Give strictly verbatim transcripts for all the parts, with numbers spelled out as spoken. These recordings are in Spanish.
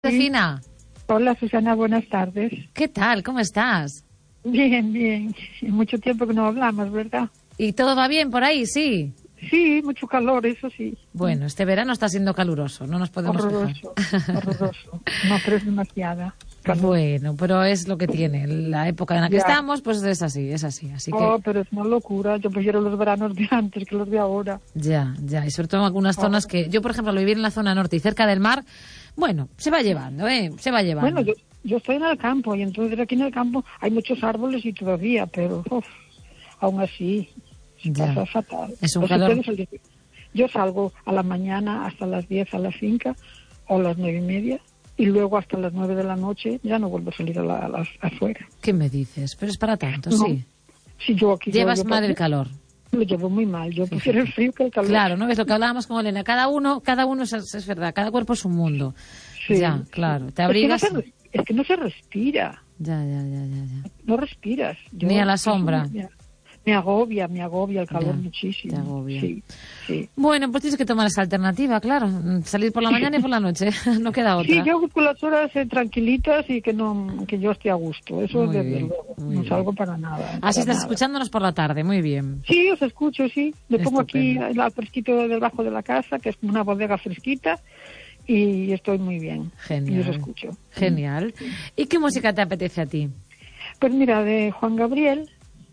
Josefina. Hola, Susana, buenas tardes. ¿Qué tal? ¿Cómo estás? Bien, bien. Mucho tiempo que no hablamos, ¿verdad? ¿Y todo va bien por ahí? Sí. Sí, mucho calor, eso sí. Bueno, este verano está siendo caluroso, no nos podemos Horroroso, quejar. horroroso. No, pero es demasiada calor. Bueno, pero es lo que tiene. La época en la que Ya. estamos, pues es así, es así. Así que Oh, pero es una locura. Yo prefiero los veranos de antes que los de ahora. ya, ya. Y sobre todo en algunas Oh. zonas que yo, por ejemplo, lo viví en la zona norte y cerca del mar. Bueno, se va llevando, ¿eh? Se va llevando. Bueno, yo, yo estoy en el campo y entonces aquí en el campo hay muchos árboles y todavía, pero uf, aún así se Ya. pasa fatal. Es un No se calor. puede salir. Yo salgo a la mañana hasta las diez a la finca o a las nueve y media y luego hasta las nueve de la noche ya no vuelvo a salir a la, a las afuera. ¿Qué me dices? Pero es para tanto, No. sí. Si yo aquí Llevas yo, yo, mal el calor. Lo llevo muy mal. Yo prefiero el frío que el calor. Claro, ¿no? Es lo que hablábamos con Elena. Cada uno, cada uno es, es verdad, cada cuerpo es un mundo. Sí, ya, sí. claro. Te abrigas. Es que, no se, es que no se respira. Ya, ya, ya, ya, ya. No respiras. Yo, Ni a la sombra. Me, me agobia, me agobia el calor Ya, muchísimo. te agobia. Sí, sí. Bueno, pues tienes que tomar esa alternativa, claro. Salir por la mañana y por la noche. No queda otra. Sí, yo busco las horas eh, tranquilitas y que no que yo esté a gusto. Eso Muy desde bien, luego. muy No bien. salgo para nada. Así para estás nada. escuchándonos por la tarde, muy bien. Sí, os escucho, sí. Me pongo aquí Estupendo. al fresquito debajo de la casa, que es una bodega fresquita, y estoy muy bien. Genial. Y os escucho. Genial. ¿Y qué música te apetece a ti? Pues mira, de Juan Gabriel,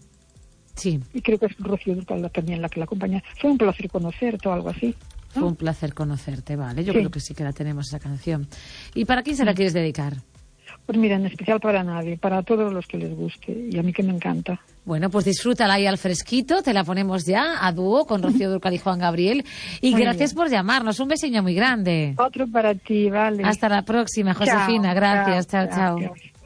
Sí, y creo que es Rocío Dúrcal también la que la acompaña. Fue un placer conocerte o algo así. fue ¿no? un placer conocerte, vale. Yo Sí. creo que sí que la tenemos esa canción. ¿Y para quién se la quieres dedicar? Pues mira, en especial para nadie, para todos los que les guste, y a mí que me encanta. Bueno, pues disfrútala ahí al fresquito, te la ponemos ya a dúo con Rocío Dúrcal y Juan Gabriel. Y Muy gracias bien. por llamarnos, un besiño muy grande. Otro para ti, vale. Hasta la próxima, Chao, Josefina, gracias, chao, chao. gracias.